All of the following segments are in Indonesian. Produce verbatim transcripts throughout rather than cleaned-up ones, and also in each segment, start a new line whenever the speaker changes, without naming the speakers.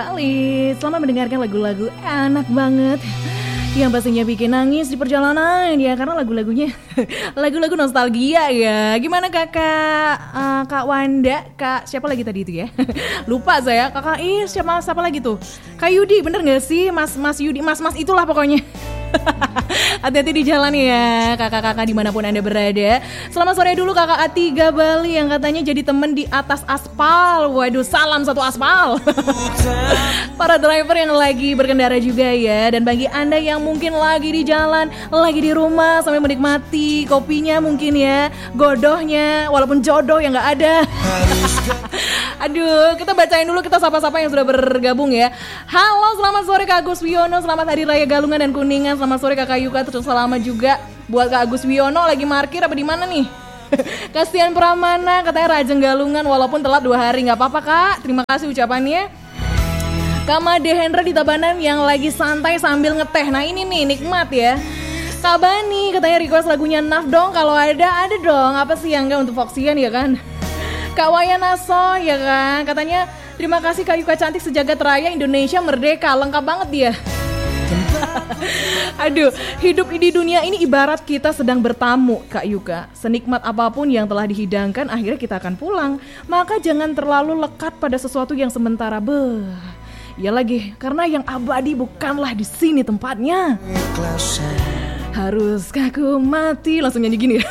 Kali, selamat mendengarkan lagu-lagu enak banget yang pastinya bikin nangis di perjalanan ya, karena lagu-lagunya lagu-lagu nostalgia ya. Gimana kakak uh, Kak Wanda, Kak siapa lagi tadi itu ya? Lupa saya. Kakak Is, siapa siapa lagi tuh? Kak Yudi, bener gak sih? Mas Mas Yudi, Mas Mas itulah pokoknya. Hati-hati di jalan ya kakak-kakak dimanapun anda berada. Selamat sore dulu kakak Atiga Bali yang katanya jadi temen di atas aspal. Waduh, salam satu aspal. Para driver yang lagi berkendara juga ya. Dan bagi anda yang mungkin lagi di jalan, lagi di rumah sambil menikmati kopinya mungkin ya, godohnya, walaupun jodoh yang gak ada. Aduh, kita bacain dulu, kita sapa-sapa yang sudah bergabung ya. Halo, selamat sore Kak Agus Wiono, selamat Hari Raya Galungan dan Kuningan. Selamat sore Kakak Yuka, terus selamat juga buat Kak Agus Wiono, lagi markir apa di mana nih? Kasihan Pramana, katanya Rajeng Galungan walaupun telat dua hari, nggak apa-apa Kak. Terima kasih ucapannya. Kak Made Hendra di Tabanan yang lagi santai sambil ngeteh. Nah ini nih nikmat ya. Kak Bani katanya request lagunya Naf dong, kalau ada ada dong. Apa sih yang enggak untuk Foxian ya kan? Kak Wayanaso ya kan, katanya terima kasih Kak Yuka cantik sejagat raya Indonesia merdeka, lengkap banget dia. Aduh, hidup di dunia ini ibarat kita sedang bertamu Kak Yuka. Senikmat apapun yang telah dihidangkan, akhirnya kita akan pulang. Maka jangan terlalu lekat pada sesuatu yang sementara. Beuh, ya lagi, karena yang abadi bukanlah di sini tempatnya. Haruskah ku mati? Langsung nyanyi gini ya.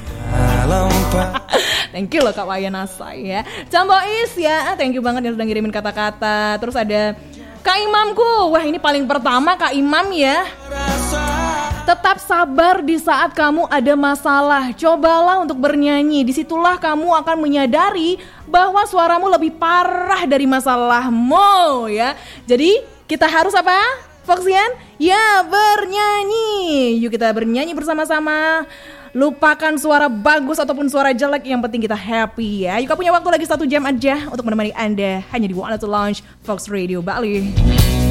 Thank you loh Kak Wayanasa ya. Cambois ya, thank you banget yang sudah ngirimin kata-kata. Terus ada Kak Imamku, wah ini paling pertama Kak Imam ya. Tetap sabar di saat kamu ada masalah. Cobalah untuk bernyanyi. Disitulah kamu akan menyadari bahwa suaramu lebih parah dari masalahmu ya. Jadi kita harus apa? Foxian? Ya bernyanyi. Yuk kita bernyanyi bersama-sama. Lupakan suara bagus ataupun suara jelek, yang penting kita happy ya. Yuka punya waktu lagi satu jam aja untuk menemani Anda hanya di One to Launch Fox Radio Bali.